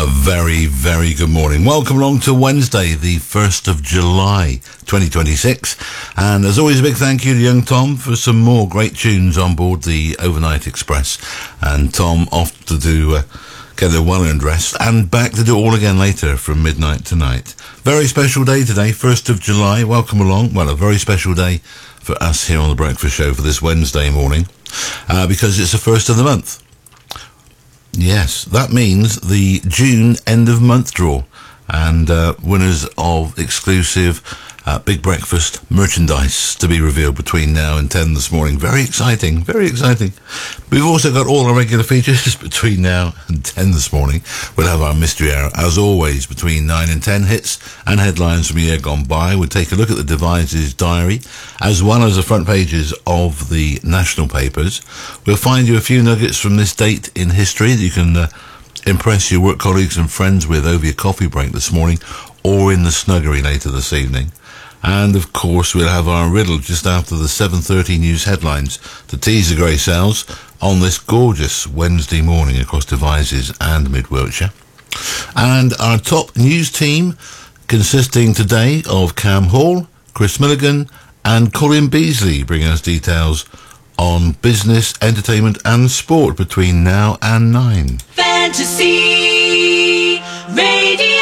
A very, very good morning. Welcome along to Wednesday, the 1st of July, 2026. And as always, a big thank you to young Tom for some more great tunes on board the Overnight Express. And Tom off to get a well-earned rest and back to do it all again later from midnight tonight. Very special day today, 1st of July. Welcome along. Well, a very special day for us here on The Breakfast Show for this Wednesday morning because it's the first of the month. Yes, that means the June end of month draw and winners of exclusive Big Breakfast merchandise to be revealed between now and 10 this morning. Very exciting, very exciting. We've also got all our regular features between now and 10 this morning. We'll have our mystery hour, as always, between 9 and 10, hits and headlines from the year gone by. We'll take a look at the Devices Diary, as well as the front pages of the national papers. We'll find you a few nuggets from this date in history that you can impress your work colleagues and friends with over your coffee break this morning or in the snuggery later this evening. And, of course, we'll have our riddle just after the 7:30 news headlines to tease the grey cells on this gorgeous Wednesday morning across Devizes and Mid-Wiltshire. And our top news team, consisting today of Cam Hall, Chris Milligan and Colin Beasley, bring us details on business, entertainment and sport between now and 9. Fantasy Radio.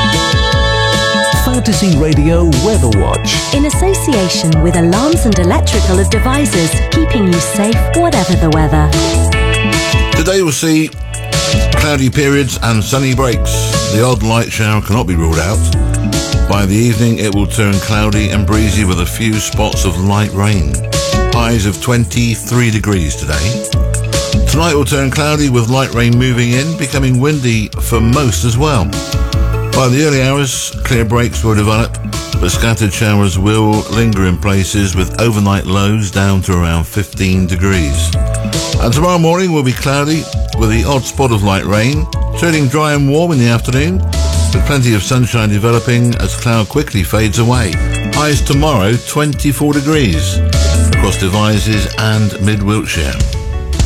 Fantasy Radio Weather Watch. In association with Alarms and Electrical of Devices, keeping you safe whatever the weather. Today we'll see cloudy periods and sunny breaks. The odd light shower cannot be ruled out. By the evening it will turn cloudy and breezy with a few spots of light rain. Highs of 23 degrees today. Tonight will turn cloudy with light rain moving in, becoming windy for most as well. By the early hours, clear breaks will develop, but scattered showers will linger in places with overnight lows down to around 15 degrees. And tomorrow morning will be cloudy with the odd spot of light rain, turning dry and warm in the afternoon, with plenty of sunshine developing as cloud quickly fades away. Highs tomorrow 24 degrees across Devizes and Mid-Wiltshire.